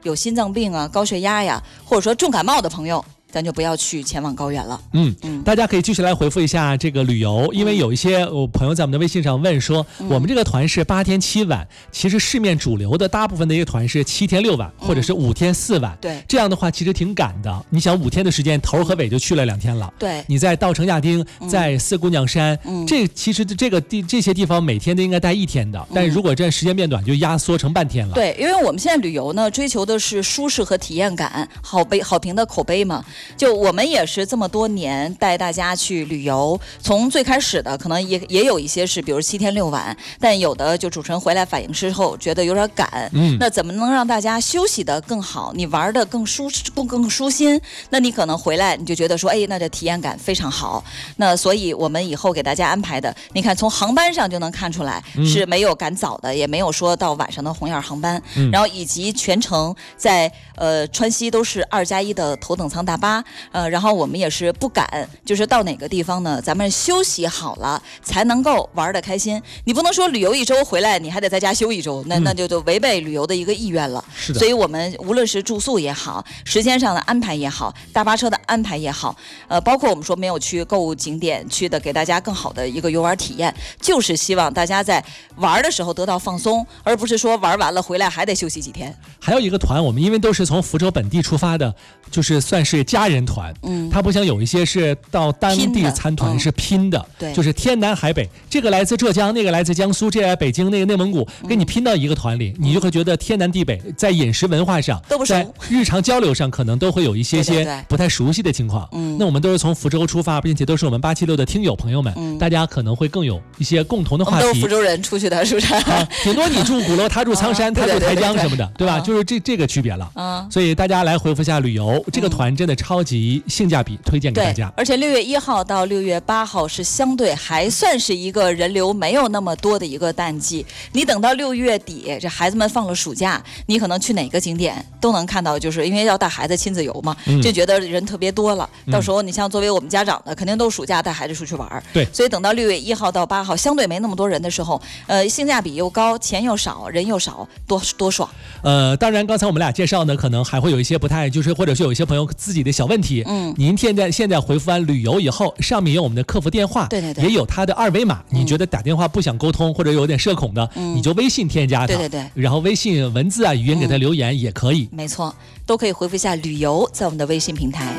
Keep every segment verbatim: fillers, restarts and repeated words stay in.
有心脏病啊、高血压呀，或者说重感冒的朋友，咱就不要去前往高原了。 嗯嗯，大家可以继续来回复一下这个旅游，因为有一些我朋友在我们的微信上问说，嗯、我们这个团是八天七晚，其实市面主流的大部分的一个团是七天六晚，嗯、或者是五天四晚。 对， 这样的话其实挺赶的。你想五天的时间，头和尾就去了两天了。 对， 你在稻城亚丁，在四姑娘山， 嗯、 这其实这个地这些地方每天都应该待一天的，但是如果这时间变短，就压缩成半天了。 对，因为我们现在旅游呢，追求的是舒适和体验感，好碑好评的口碑嘛。就我们也是这么多年带大家去旅游，从最开始的可能也也有一些是，比如七天六晚，但有的就主持人回来反映之后觉得有点赶。嗯，那怎么能让大家休息的更好，你玩的更舒更更舒心？那你可能回来你就觉得说，哎，那这体验感非常好。那所以我们以后给大家安排的，你看从航班上就能看出来是没有赶早的，也没有说到晚上的红眼航班。嗯、然后以及全程在呃川西都是二加一的头等舱大巴，呃，然后我们也是不赶，就是到哪个地方呢，咱们休息好了才能够玩得开心。你不能说旅游一周回来，你还得在家休一周，那那就就违背旅游的一个意愿了。 是的。 所以我们无论是住宿也好，时间上的安排也好，大巴车的安排也好，呃，包括我们说没有去购物景点去的，给大家更好的一个游玩体验，就是希望大家在玩的时候得到放松，而不是说玩完了回来还得休息几天。 还有一个团，我们因为都是从福州本地出发的，就是算是家人团。嗯，它不像有一些是到当地参团是拼的， 对、嗯， 就是天南海北，这个来自浙江，那个来自江苏，这个来北京，那个内蒙古，给你拼到一个团里，嗯、你就会觉得天南地北，在饮食文化上， 都不熟， 在日常交流上可能都会有一些些不太熟悉的情况。嗯，那我们都是从福州出发，并且都是我们八七六的听友朋友们，嗯、大家可能会更有一些共同的话题。 我们都是福州人出去的，是不是？ 啊，顶多你住鼓楼，他住苍山，他住台江什么的，对吧？就是这这个区别了。嗯，所以大家来回复一下旅游，这个团真的超级性价比，推荐给大家。 而且六月一号到六月八号是相对还算是一个人流没有那么多的一个淡季。你等到六月底，这孩子们放了暑假，你可能去哪个景点都能看到，就是因为要带孩子亲子游嘛，嗯、就觉得人特别多了。到时候你像作为我们家长的，肯定都暑假带孩子出去玩。 对， 所以等到六月一号到八号，相对没那么多人的时候，呃，性价比又高，钱又少，人又少，多多爽。 呃，当然，刚才我们俩介绍呢，可能还会有一些不太，就是或者是有一些朋友自己的小问题。嗯，您现在现在回复完旅游以后，上面有我们的客服电话， 对对对， 也有他的二维码。嗯、你觉得打电话不想沟通或者有点社恐的，嗯、你就微信添加他， 对对对， 然后微信文字啊、语音给他留言也可以。 嗯、没错，都可以回复一下旅游，在我们的微信平台。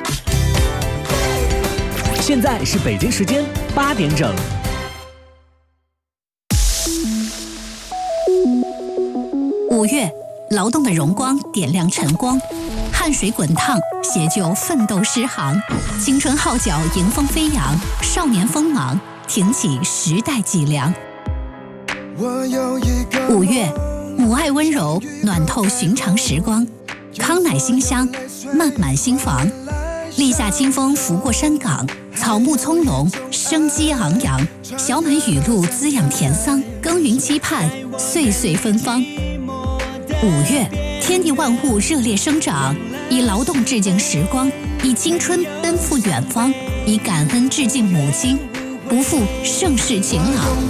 现在是北京时间八点整。 五月，劳动的荣光点亮晨光，汗水滚烫，写就奋斗诗行，青春号角迎风飞扬，少年锋芒挺起时代脊梁。五月，母爱温柔暖透寻常时光，康乃馨香漫满心房，立夏清风拂过山岗，草木葱茏生机昂扬，小满雨露滋养田桑，耕耘期盼岁岁芬芳。五月，天地万物热烈生长，以劳动致敬时光，以青春奔赴远方，以感恩致敬母亲，不负盛世勤劳。